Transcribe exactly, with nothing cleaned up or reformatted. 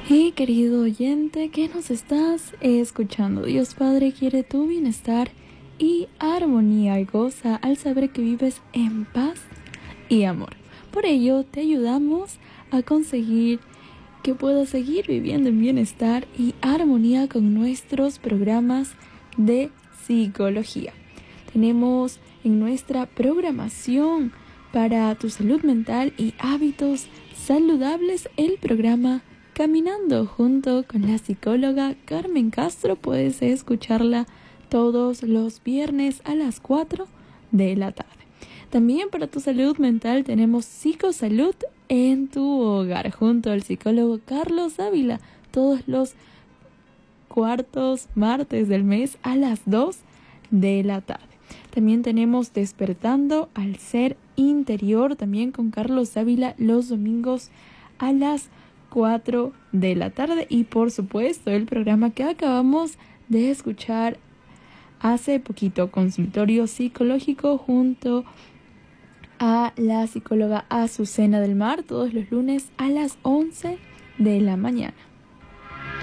Y querido oyente que nos estás escuchando, Dios Padre quiere tu bienestar y armonía y goza al saber que vives en paz y amor. Por ello te ayudamos a conseguir que puedas seguir viviendo en bienestar y armonía con nuestros programas de psicología. Tenemos en nuestra programación para tu salud mental y hábitos saludables el programa Caminando junto con la psicóloga Carmen Castro. Puedes escucharla todos los viernes a las cuatro de la tarde. También para tu salud mental tenemos Psicosalud en tu hogar junto al psicólogo Carlos Ávila todos los cuartos martes del mes a las dos de la tarde. También tenemos Despertando al Ser Interior también con Carlos Ávila los domingos a las cuatro de la tarde. Y por supuesto el programa que acabamos de escuchar hace poquito, Consultorio Psicológico junto a la psicóloga Azucena del Mar todos los lunes a las once de la mañana.